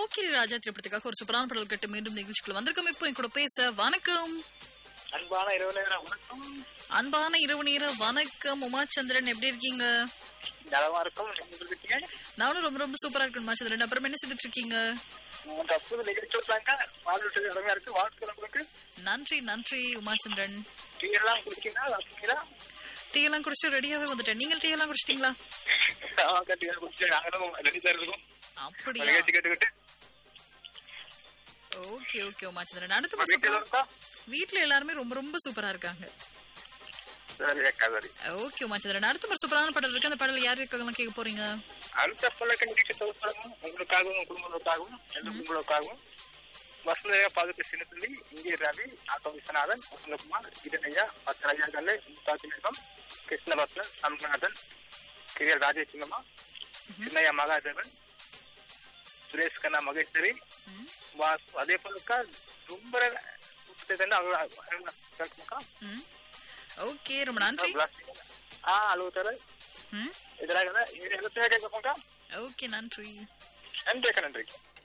போக்கிரி ராஜா திரைப்படத்துக்காக ஒரு சூப்பரான பாடல் கேட்டு மீண்டும் நிகழ்ச்சிக்குள்ள வந்திருக்கோம். இப்போ என் கூட பேச வணக்கம். அன்பான இரவு நேர வணக்கம். அன்பான இரவு நேர வணக்கம். உமாச்சந்திரன் எப்படி இருக்கீங்க? நலமா இருக்கும். நீங்க எப்படி இருக்கீங்க? நானும் ரொம்ப ரொம்ப சூப்பரா இருக்கேன் உமாச்சந்திரன். அப்புறம் என்ன செய்துட்டு இருக்கீங்க? தப்பு நிகழ்ச்சி வச்சாங்க. வாழ்க்கை இடமே இருக்கு. வாழ்க்கை உங்களுக்கு நன்றி நன்றி உமாச்சந்திரன். டீ எல்லாம் குடிச்சீங்களா? டீ எல்லாம் குடிச்சு ரெடியாவே வந்துட்டேன். நீங்கள் டீ எல்லாம் குடிச்சிட்டீங்களா? குடிச்சு நாங்களும் ரெடி தான் இருக்கோம். அப்படியா? நிகழ்ச்சி கேட்டுக்கிட்டு ஓகே ஓகே உமாச்சந்திரன். அடுத்த மாசம் வீட்டுல எல்லாருமே ரொம்ப ரொம்ப சூப்பரா இருக்காங்க. சரி அக்கா சரி. ஓகே உமாச்சந்திரன். அடுத்த ஒரு சூப்பரான பாடல் இருக்கு. அந்த பாடல் யார் இருக்காங்கலாம் கேட்க போறீங்க? அடுத்த பல்லக்க நிகழ்ச்சி தொகுப்பாகவும் உங்களுக்காகவும் குடும்பங்களுக்காகவும் எந்த குடும்பங்களுக்காகவும் வசந்தையா பாதுகா சின்னத்தள்ளி இங்கே ரவி ஆட்டோ விஸ்வநாதன் வசந்தகுமார் இதனையா பத்தரையா கல்லை முத்தாத்திலிங்கம் கிருஷ்ணபத்ரன் சண்முகநாதன் கிரியர் ராஜேஷ் சின்னம்மா சின்னையா மகாதேவன் சுரேஷ் கண்ணா மகேஸ்வரி அதே போலக்கா ரொம்ப ஓகே ரொம்ப நன்றி. அலுவலர் இதெல்லாம் ஓகே நன்றி. நன்றி.